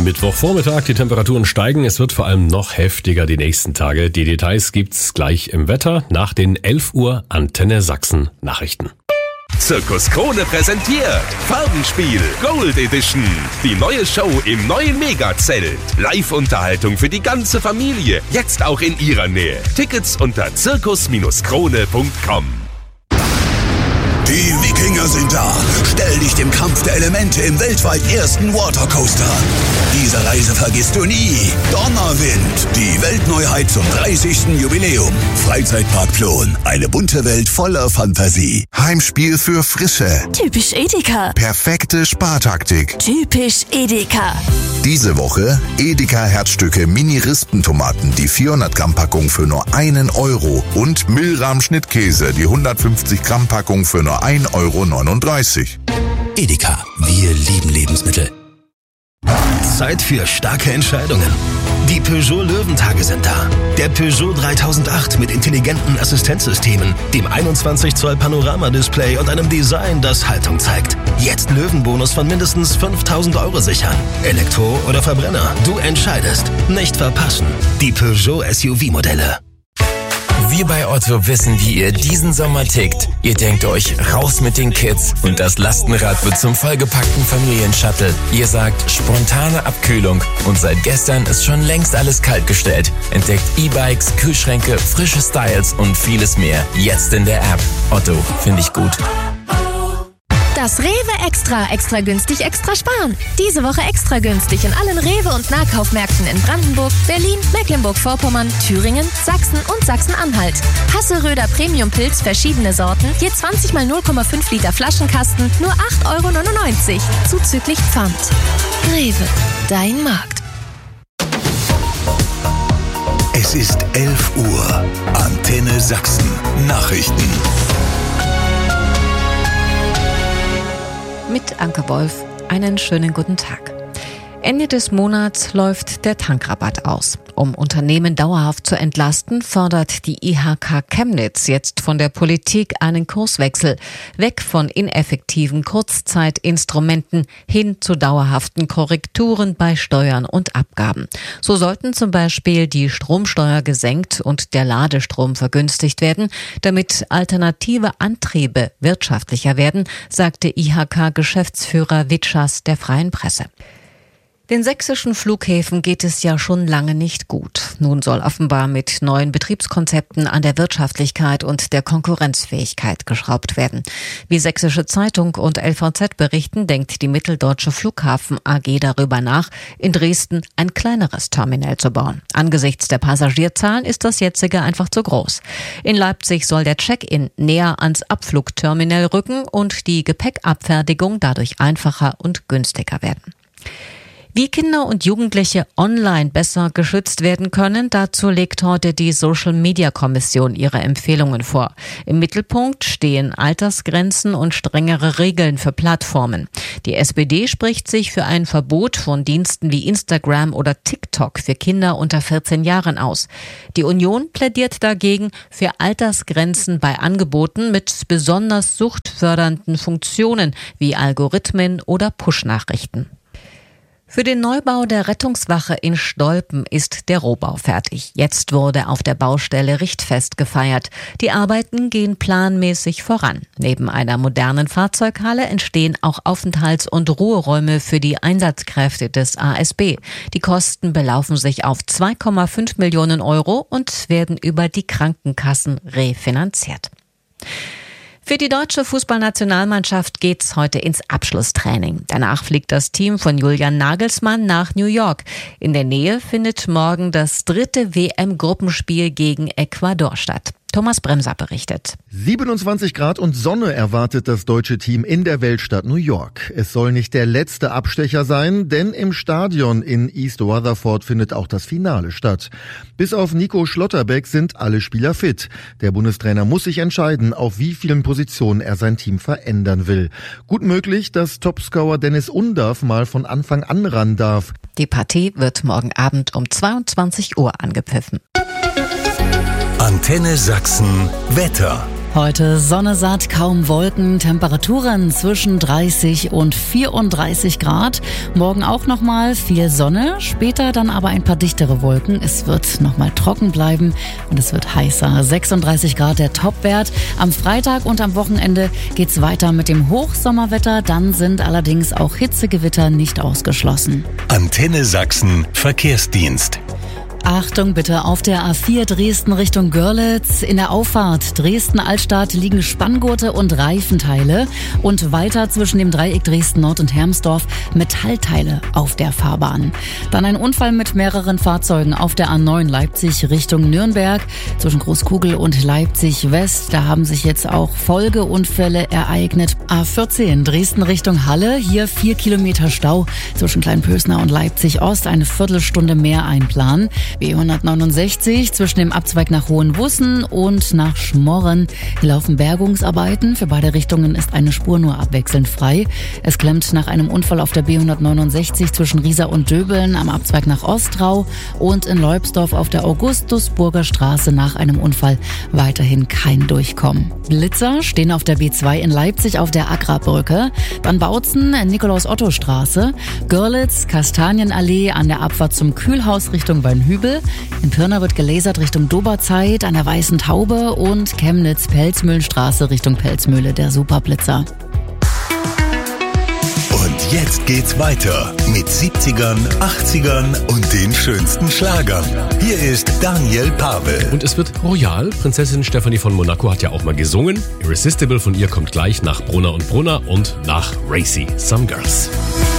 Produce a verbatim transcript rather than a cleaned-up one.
Mittwochvormittag, die Temperaturen steigen. Es wird vor allem noch heftiger die nächsten Tage. Die Details gibt's gleich im Wetter nach den elf Uhr Antenne Sachsen Nachrichten. Zirkus Krone präsentiert Farbenspiel Gold Edition. Die neue Show im neuen Megazelt. Live-Unterhaltung für die ganze Familie. Jetzt auch in ihrer Nähe. Tickets unter zirkus krone punkt com. Die Wikinger sind da. Stell dich dem Kampf der Elemente im weltweit ersten Watercoaster. Diese Reise vergisst du nie. Donnerwind, die Weltneuheit zum dreißigsten Jubiläum. Freizeitpark Plon, eine bunte Welt voller Fantasie. Heimspiel für Frische. Typisch Edeka. Perfekte Spartaktik. Typisch Edeka. Diese Woche Edeka Herzstücke Mini-Rispentomaten, die vierhundert Gramm Packung für nur einen Euro und Milram Schnittkäse, die hundertfünfzig Gramm Packung für nur ein Euro neununddreißig. Edeka, wir lieben Lebensmittel. Zeit für starke Entscheidungen. Die Peugeot Löwentage sind da. Der Peugeot dreitausendacht mit intelligenten Assistenzsystemen, dem einundzwanzig Zoll Panoramadisplay und einem Design, das Haltung zeigt. Jetzt Löwenbonus von mindestens fünftausend Euro sichern. Elektro oder Verbrenner, du entscheidest. Nicht verpassen. Die Peugeot S U V-Modelle. Wir bei Otto wissen, wie ihr diesen Sommer tickt. Ihr denkt euch, raus mit den Kids und das Lastenrad wird zum vollgepackten Familienshuttle. Ihr sagt, spontane Abkühlung und seit gestern ist schon längst alles kaltgestellt. Entdeckt E-Bikes, Kühlschränke, frische Styles und vieles mehr. Jetzt in der App. Otto, finde ich gut. Das Rewe Extra, extra günstig, extra sparen. Diese Woche extra günstig in allen Rewe- und Nahkaufmärkten in Brandenburg, Berlin, Mecklenburg-Vorpommern, Thüringen, Sachsen und Sachsen-Anhalt. Hasseröder Premium-Pilz, verschiedene Sorten, je zwanzig mal null Komma fünf Liter Flaschenkasten, nur acht Euro neunundneunzig, zuzüglich Pfand. Rewe, dein Markt. Es ist elf Uhr. Antenne Sachsen Nachrichten. Mit Anke Wolf, einen schönen guten Tag. Ende des Monats läuft der Tankrabatt aus. Um Unternehmen dauerhaft zu entlasten, fordert die I H K Chemnitz jetzt von der Politik einen Kurswechsel. Weg von ineffektiven Kurzzeitinstrumenten hin zu dauerhaften Korrekturen bei Steuern und Abgaben. So sollten zum Beispiel die Stromsteuer gesenkt und der Ladestrom vergünstigt werden, damit alternative Antriebe wirtschaftlicher werden, sagte I H K-Geschäftsführer Witschas der Freien Presse. Den sächsischen Flughäfen geht es ja schon lange nicht gut. Nun soll offenbar mit neuen Betriebskonzepten an der Wirtschaftlichkeit und der Konkurrenzfähigkeit geschraubt werden. Wie Sächsische Zeitung und L V Z berichten, denkt die Mitteldeutsche Flughafen A G darüber nach, in Dresden ein kleineres Terminal zu bauen. Angesichts der Passagierzahlen ist das jetzige einfach zu groß. In Leipzig soll der Check-in näher ans Abflugterminal rücken und die Gepäckabfertigung dadurch einfacher und günstiger werden. Wie Kinder und Jugendliche online besser geschützt werden können, dazu legt heute die Social-Media-Kommission ihre Empfehlungen vor. Im Mittelpunkt stehen Altersgrenzen und strengere Regeln für Plattformen. Die S P D spricht sich für ein Verbot von Diensten wie Instagram oder TikTok für Kinder unter vierzehn Jahren aus. Die Union plädiert dagegen für Altersgrenzen bei Angeboten mit besonders suchtfördernden Funktionen wie Algorithmen oder Push-Nachrichten. Für den Neubau der Rettungswache in Stolpen ist der Rohbau fertig. Jetzt wurde auf der Baustelle Richtfest gefeiert. Die Arbeiten gehen planmäßig voran. Neben einer modernen Fahrzeughalle entstehen auch Aufenthalts- und Ruheräume für die Einsatzkräfte des A S B. Die Kosten belaufen sich auf zwei Komma fünf Millionen Euro und werden über die Krankenkassen refinanziert. Für die deutsche Fußballnationalmannschaft geht's heute ins Abschlusstraining. Danach fliegt das Team von Julian Nagelsmann nach New York. In der Nähe findet morgen das dritte W M-Gruppenspiel gegen Ecuador statt. Thomas Bremser berichtet. siebenundzwanzig Grad und Sonne erwartet das deutsche Team in der Weltstadt New York. Es soll nicht der letzte Abstecher sein, denn im Stadion in East Rutherford findet auch das Finale statt. Bis auf Nico Schlotterbeck sind alle Spieler fit. Der Bundestrainer muss sich entscheiden, auf wie vielen Positionen er sein Team verändern will. Gut möglich, dass Topscorer Dennis Undav mal von Anfang an ran darf. Die Partie wird morgen Abend um zweiundzwanzig Uhr angepfiffen. Antenne Sachsen Wetter. Heute Sonne satt, kaum Wolken, Temperaturen zwischen dreißig und vierunddreißig Grad. Morgen auch nochmal viel Sonne, später dann aber ein paar dichtere Wolken. Es wird nochmal trocken bleiben und es wird heißer. sechsunddreißig Grad der Topwert. Am Freitag und am Wochenende geht's weiter mit dem Hochsommerwetter. Dann sind allerdings auch Hitzegewitter nicht ausgeschlossen. Antenne Sachsen Verkehrsdienst. Achtung bitte, auf der A vier Dresden Richtung Görlitz. In der Auffahrt Dresden-Altstadt liegen Spanngurte und Reifenteile. Und weiter zwischen dem Dreieck Dresden-Nord und Hermsdorf Metallteile auf der Fahrbahn. Dann ein Unfall mit mehreren Fahrzeugen auf der A neun Leipzig Richtung Nürnberg. Zwischen Großkugel und Leipzig West. Da haben sich jetzt auch Folgeunfälle ereignet. A vierzehn Dresden Richtung Halle. Hier vier Kilometer Stau zwischen Kleinpösner und Leipzig Ost. Eine Viertelstunde mehr einplanen. B hundertneunundsechzig zwischen dem Abzweig nach Hohenwussen und nach Schmorren. Hier laufen Bergungsarbeiten. Für beide Richtungen ist eine Spur nur abwechselnd frei. Es klemmt nach einem Unfall auf der B hundertneunundsechzig zwischen Riesa und Döbeln am Abzweig nach Ostrau und in Leubsdorf auf der Augustusburger Straße nach einem Unfall weiterhin kein Durchkommen. Blitzer stehen auf der B zwei in Leipzig auf der Agrarbrücke. Dann Bautzen, Nikolaus-Otto-Straße. Görlitz, Kastanienallee an der Abfahrt zum Kühlhaus Richtung Weinhübel. In Pirna wird gelasert Richtung Doberzeit an der Weißen Taube und Chemnitz Pelzmühlenstraße Richtung Pelzmühle, der Superblitzer. Und jetzt geht's weiter mit siebzigern, achtzigern und den schönsten Schlagern. Hier ist Daniel Pavel. Und es wird royal. Prinzessin Stefanie von Monaco hat ja auch mal gesungen. Irresistible von ihr kommt gleich nach Brunner und Brunner und nach Racy, Some Girls.